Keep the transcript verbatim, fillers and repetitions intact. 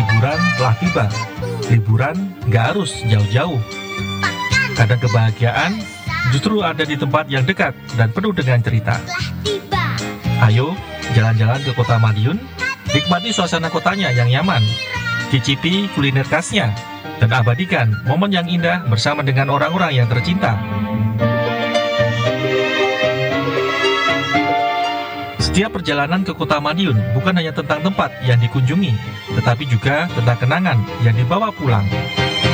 liburan telah tiba. Liburan nggak harus jauh-jauh. Kadang kebahagiaan justru ada di tempat yang dekat dan penuh dengan cerita. Ayo, jalan-jalan ke Kota Madiun, nikmati suasana kotanya yang nyaman, cicipi kuliner khasnya, dan abadikan momen yang indah bersama dengan orang-orang yang tercinta. Setiap perjalanan ke Kota Madiun bukan hanya tentang tempat yang dikunjungi, tetapi juga tentang kenangan yang dibawa pulang.